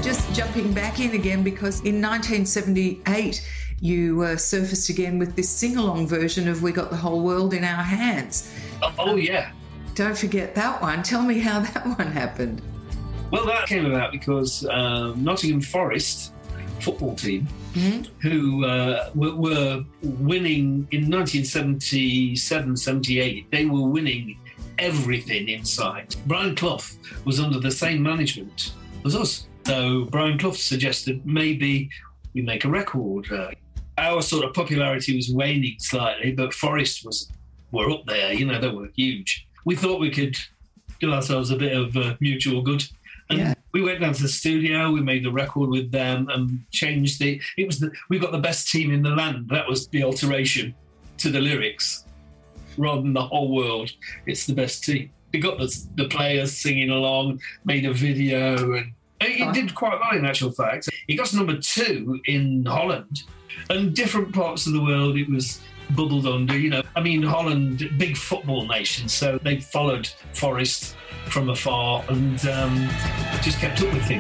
Just jumping back in again, because in 1978 you surfaced again with this sing-along version of We Got the Whole World in Our Hands. Oh, yeah. Don't forget that one. Tell me how that one happened. Well, that came about because Nottingham Forest football team, who were winning in 1977-78, they were winning everything inside. Brian Clough was under the same management as us. So Brian Clough suggested maybe we make a record. Our sort of popularity was waning slightly, but Forest were up there, you know, they were huge. We thought we could do ourselves a bit of mutual good. And we went down to the studio, we made the record with them and changed we got the best team in the land. That was the alteration to the lyrics. Rather than the whole world, it's the best team. We got the players singing along, made a video, and it did quite well in actual fact. It got to number 2 in Holland, and different parts of the world it was bubbled under, you know. I mean, Holland, big football nation, so they followed Forest from afar and just kept up with things.